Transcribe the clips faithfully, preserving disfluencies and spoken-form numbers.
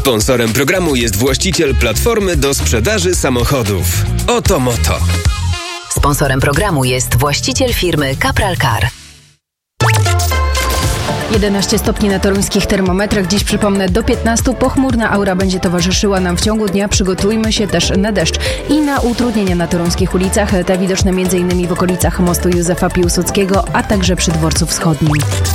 Sponsorem programu jest właściciel platformy do sprzedaży samochodów Oto Moto. Sponsorem programu jest właściciel firmy Capral Car. jedenaście stopni na toruńskich termometrach. Dziś przypomnę do piętnastu. Pochmurna aura będzie towarzyszyła nam w ciągu dnia. Przygotujmy się też na deszcz i na utrudnienia na toruńskich ulicach. Te widoczne m.in. w okolicach mostu Józefa Piłsudskiego, a także przy dworcu wschodnim.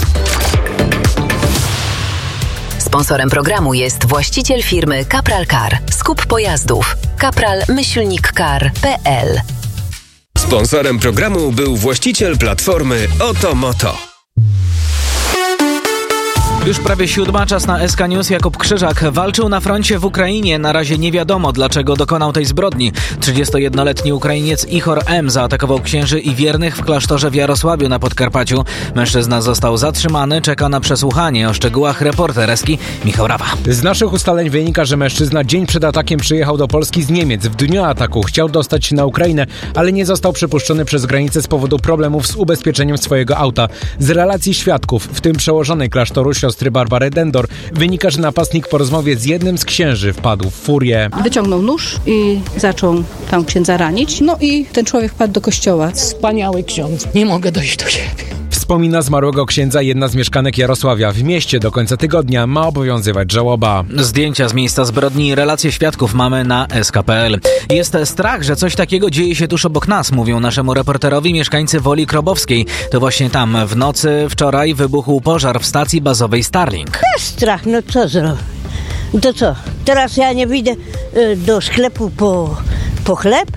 Sponsorem programu jest właściciel firmy Capral Car. Skup pojazdów. Capral myślnik car kropka p l. Sponsorem programu był właściciel platformy Oto Moto. Już prawie siódma, czas na S K News. Jakub Krzyżak walczył na froncie w Ukrainie. Na razie nie wiadomo, dlaczego dokonał tej zbrodni. trzydziestojednoletni Ukrainiec Ichor M. zaatakował księży i wiernych w klasztorze w Jarosławiu na Podkarpaciu. Mężczyzna został zatrzymany, czeka na przesłuchanie. O szczegółach reporter Eski Michał Rawa. Z naszych ustaleń wynika, że mężczyzna dzień przed atakiem przyjechał do Polski z Niemiec. W dniu ataku chciał dostać się na Ukrainę, ale nie został przepuszczony przez granicę z powodu problemów z ubezpieczeniem swojego auta. Z relacji świadków, w tym przełożonej klasztoru siostry Barbary Dendor, wynika, że napastnik po rozmowie z jednym z księży wpadł w furię. Wyciągnął nóż i zaczął tam księdza ranić. No i ten człowiek wpadł do kościoła. Wspaniały ksiądz. Nie mogę dojść do siebie. Wspomina zmarłego księdza jedna z mieszkanek Jarosławia. W mieście do końca tygodnia ma obowiązywać żałoba. Zdjęcia z miejsca zbrodni i relacje świadków mamy na S K kropka p l. Jest strach, że coś takiego dzieje się tuż obok nas, mówią naszemu reporterowi mieszkańcy Woli Krobowskiej. To właśnie tam w nocy wczoraj wybuchł pożar w stacji bazowej Starlink. Też strach, no co zrobię? To co? Teraz ja nie wyjdę y, do sklepu po, po chleb?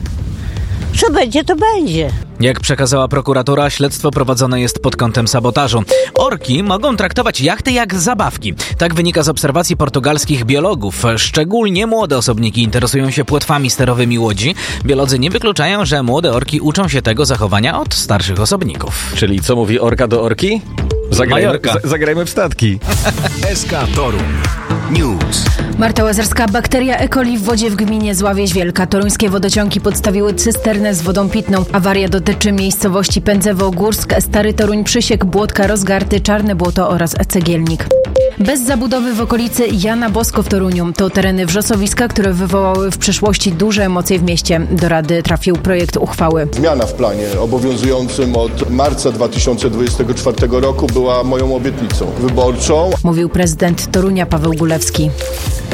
Co będzie, to będzie. Jak przekazała prokuratura, śledztwo prowadzone jest pod kątem sabotażu. Orki mogą traktować jachty jak zabawki. Tak wynika z obserwacji portugalskich biologów. Szczególnie młode osobniki interesują się płetwami sterowymi łodzi. Biolodzy nie wykluczają, że młode orki uczą się tego zachowania od starszych osobników. Czyli co mówi orka do orki? Zagrajmy, z, zagrajmy w statki. S K Toruń News. Marta Łazarska. Bakteria E. coli w wodzie w gminie Zławieź Wielka. Toruńskie wodociągi podstawiły cysternę z wodą pitną. Awaria dotyczy miejscowości Pędzewo-Górsk, Stary Toruń, Przysiek, Błotka, Rozgarty, Czarne Błoto oraz Cegielnik. Bez zabudowy w okolicy Jana Bosko w Toruniu. To tereny wrzosowiska, które wywołały w przeszłości duże emocje w mieście. Do Rady trafił projekt uchwały. Zmiana w planie obowiązującym od marca dwa tysiące dwudziestego czwartego roku była moją obietnicą wyborczą. Mówił prezydent Torunia Paweł Gulewski.